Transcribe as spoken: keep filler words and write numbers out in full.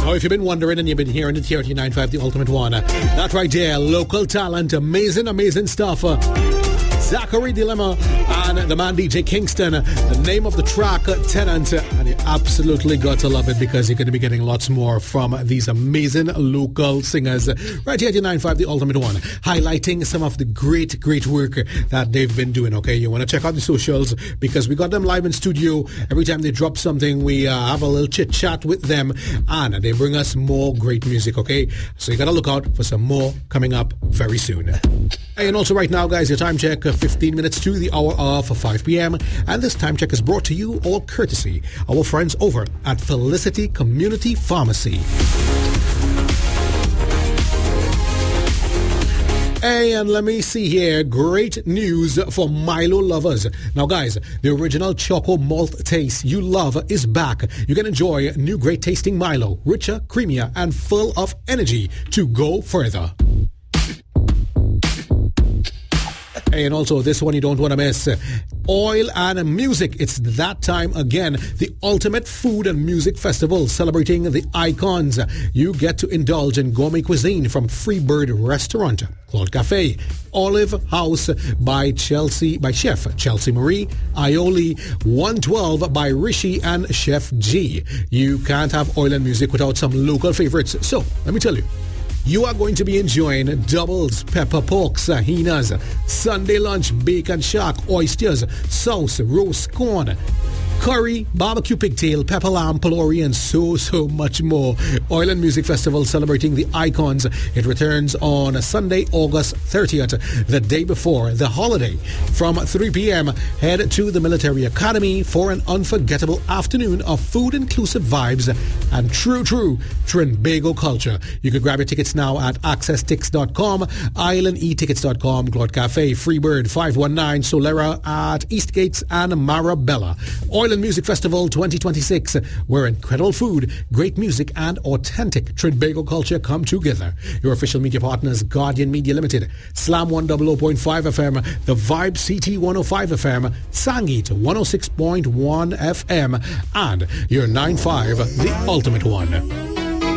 Now, if you've been wondering and you've been hearing it here at ninety-five, the ultimate one, that right there, local talent, amazing, amazing stuff. Zachary Dilemma and the man D J Kingston. The name of the track, Tenant, and you absolutely got to love it because you're going to be getting lots more from these amazing local singers right here at ninety-five, the ultimate one, highlighting some of the great, great work that they've been doing. Okay, you want to check out the socials because we got them live in studio. Every time they drop something, we uh, have a little chit chat with them and they bring us more great music. Okay, so you got to look out for some more coming up very soon. And also right now, guys, your time check, fifteen minutes to the hour of five p.m. And this time check is brought to you all courtesy our friends over at Felicity Community Pharmacy. Hey, and let me see here. Great news for Milo lovers. Now, guys, the original Choco Malt taste you love is back. You can enjoy new great tasting Milo, richer, creamier, and full of energy to go further. And also this one you don't want to miss. Oil and Music. It's that time again. The ultimate food and music festival celebrating the icons. You get to indulge in gourmet cuisine from Freebird Restaurant, Claude Cafe, Olive House by Chelsea by Chef Chelsea Marie, Aioli, one twelve by Rishi and Chef G. You can't have Oil and Music without some local favorites. So let me tell you. You are going to be enjoying doubles, pepper pork, sahinas, Sunday lunch, bacon shack, oysters, sauce, roast corn, curry, barbecue pigtail, pepper lamb, pilori, and so, so much more. Oil and Music Festival celebrating the icons. It returns on Sunday, August thirtieth, the day before the holiday. From three p.m., head to the Military Academy for an unforgettable afternoon of food-inclusive vibes and true, true Trinbago culture. You can grab your tickets now at access tix dot com, island e tickets dot com, Claude Cafe, Freebird, five one nine, Solera at Eastgates and Marabella. Oil and Music Festival twenty twenty-six, where incredible food, great music, and authentic Trinbago culture come together. Your official media partners, Guardian Media Limited, Slam one hundred point five F M, The Vibe C T one oh five F M, Sangit one oh six point one F M, and your ninety-five, the ultimate one.